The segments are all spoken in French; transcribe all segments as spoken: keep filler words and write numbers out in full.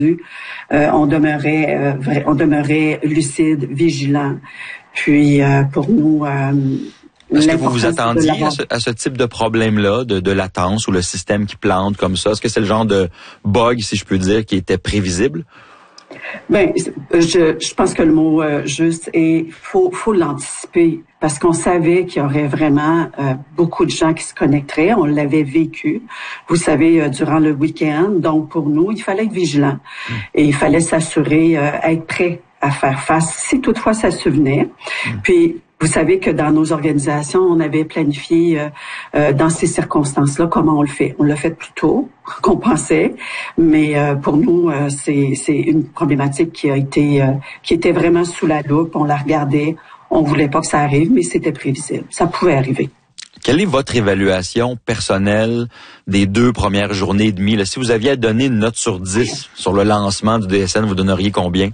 euh, on demeurait, euh, vrai, on demeurait lucide, vigilant. Puis euh, pour nous, euh, est-ce que vous vous attendiez à ce, à ce type de problème-là, de, de latence ou le système qui plante comme ça? Est-ce que c'est le genre de bug, si je peux dire, qui était prévisible? Ben, je, je pense que le mot euh, juste est faut faut l'anticiper parce qu'on savait qu'il y aurait vraiment euh, beaucoup de gens qui se connecteraient. On l'avait vécu, vous savez, euh, durant le week-end. Donc pour nous, il fallait être vigilant mmh. et il fallait s'assurer euh, être prêt à faire face si toutefois ça se venait. Mmh. Puis vous savez que dans nos organisations, on avait planifié euh, euh, dans ces circonstances-là comment on le fait. On l'a fait plus tôt qu'on pensait, mais euh, pour nous, euh, c'est, c'est une problématique qui a été, euh, qui était vraiment sous la loupe. On la regardait, on voulait pas que ça arrive, mais c'était prévisible. Ça pouvait arriver. Quelle est votre évaluation personnelle des deux premières journées et demie? Là, si vous aviez à donner une note sur dix sur le lancement du D S N, vous donneriez combien?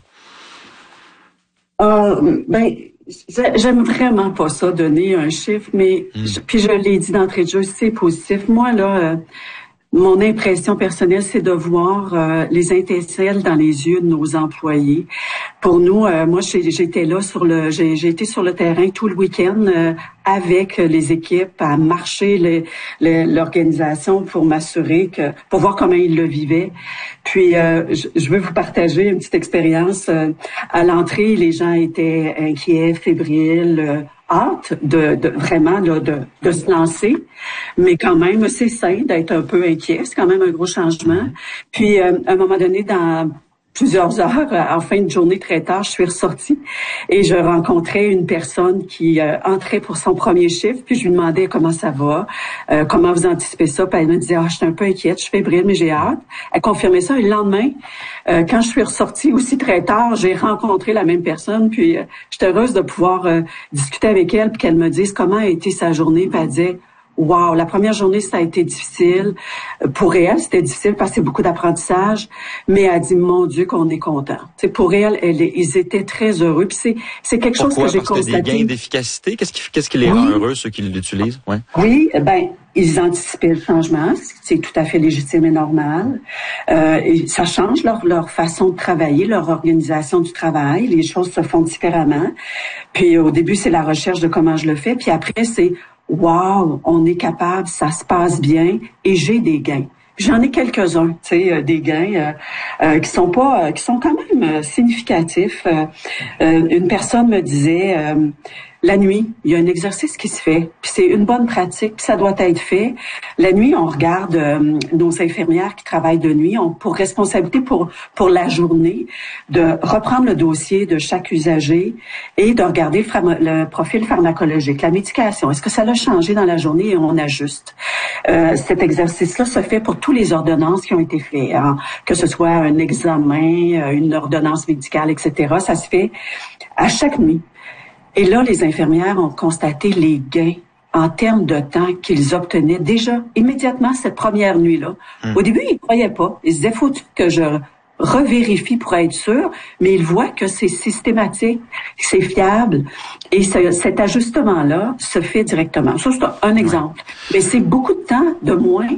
Euh, ben, j'aime vraiment pas ça, donner un chiffre, mais mmh. je, puis je l'ai dit d'entrée de jeu, c'est positif. Moi, là, euh, mon impression personnelle, c'est de voir euh, les étincelles dans les yeux de nos employés. Pour nous, euh, moi, j'étais là sur le, j'ai, j'ai été sur le terrain tout le week-end euh, avec les équipes à marcher les, les, l'organisation pour m'assurer que, pour voir comment ils le vivaient. Puis, euh, je, je veux vous partager une petite expérience. Euh, à l'entrée, les gens étaient inquiets, fébriles. Euh, hâte de, de vraiment là, de, de se lancer, mais quand même c'est sain d'être un peu inquiet, c'est quand même un gros changement. Puis euh, à un moment donné, dans plusieurs heures, en fin de journée très tard, je suis ressortie et je rencontrais une personne qui euh, entrait pour son premier chiffre, puis je lui demandais comment ça va, euh, comment vous anticipez ça, puis elle me disait ah je suis un peu inquiète, je suis fébrile mais j'ai hâte. Elle confirmait ça et le lendemain, euh, quand je suis ressortie aussi très tard, j'ai rencontré la même personne, puis euh, j'étais heureuse de pouvoir euh, discuter avec elle puis qu'elle me dise comment a été sa journée, puis elle disait wow, la première journée, ça a été difficile. Pour elle, c'était difficile parce que c'est beaucoup d'apprentissage. Mais elle a dit, mon Dieu, qu'on est content. C'est pour elle, elle, ils étaient très heureux. Puis c'est, c'est quelque Pourquoi? chose que j'ai parce constaté. Que des gains d'efficacité? Qu'est-ce qui, qu'est-ce qui les rend oui. heureux, ceux qui l'utilisent? Ouais. Oui, ben, ils anticipaient le changement. C'est tout à fait légitime et normal. Euh, et ça change leur, leur façon de travailler, leur organisation du travail. Les choses se font différemment. Puis au début, c'est la recherche de comment je le fais. Puis après, c'est wow, on est capable, ça se passe bien et j'ai des gains. J'en ai quelques-uns, tu sais, euh, des gains euh, euh, qui sont pas, euh, qui sont quand même euh, significatifs. Euh, euh, une personne me disait euh, la nuit, il y a un exercice qui se fait, puis c'est une bonne pratique, puis ça doit être fait. La nuit, on regarde euh, nos infirmières qui travaillent de nuit, ont pour responsabilité pour pour la journée de reprendre le dossier de chaque usager et de regarder le, pharma- le profil pharmacologique, la médication. Est-ce que ça l'a changé dans la journée et on ajuste? Euh, cet exercice-là se fait pour tous les ordonnances qui ont été faites, hein, que ce soit un examen, une ordonnance médicale, et cetera. Ça se fait à chaque nuit. Et là, les infirmières ont constaté les gains en termes de temps qu'ils obtenaient déjà immédiatement cette première nuit-là. Mmh. Au début, ils ne croyaient pas. Ils se disaient, faut que je revérifie pour être sûr, mais ils voient que c'est systématique, c'est fiable, et ce, cet ajustement-là se fait directement. Ça, c'est un exemple. Mais c'est beaucoup de temps de moins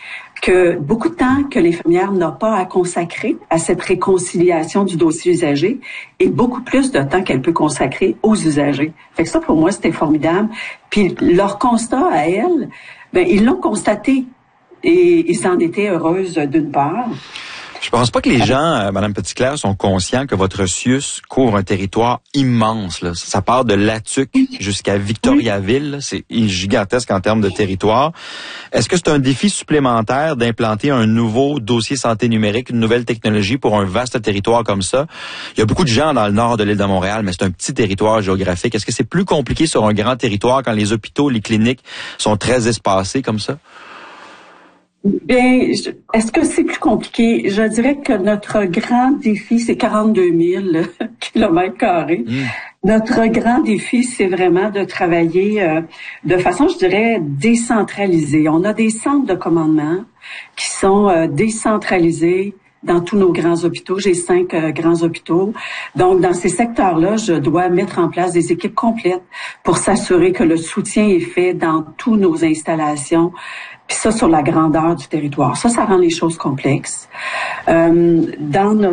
que beaucoup de temps que l'infirmière n'a pas à consacrer à cette réconciliation du dossier usager et beaucoup plus de temps qu'elle peut consacrer aux usagers. Fait que ça, pour moi, c'était formidable. Puis leur constat à elle, ben ils l'ont constaté et ils en étaient heureuses d'une part. Je pense pas que les gens, euh, Madame Petitclerc, sont conscients que votre C I U S couvre un territoire immense. Là. Ça part de Latuc jusqu'à Victoriaville. Là. C'est gigantesque en termes de territoire. Est-ce que c'est un défi supplémentaire d'implanter un nouveau dossier santé numérique, une nouvelle technologie pour un vaste territoire comme ça? Il y a beaucoup de gens dans le nord de l'île de Montréal, mais c'est un petit territoire géographique. Est-ce que c'est plus compliqué sur un grand territoire quand les hôpitaux, les cliniques sont très espacés comme ça? Bien, est-ce que c'est plus compliqué? Je dirais que notre grand défi, c'est quarante-deux mille kilomètres carrés. Mmh. Notre grand défi, c'est vraiment de travailler euh, de façon, je dirais, décentralisée. On a des centres de commandement qui sont euh, décentralisés dans tous nos grands hôpitaux. J'ai cinq euh, grands hôpitaux. Donc, dans ces secteurs-là, je dois mettre en place des équipes complètes pour s'assurer que le soutien est fait dans toutes nos installations. Puis ça, sur la grandeur du territoire. Ça, ça rend les choses complexes. Euh, dans notre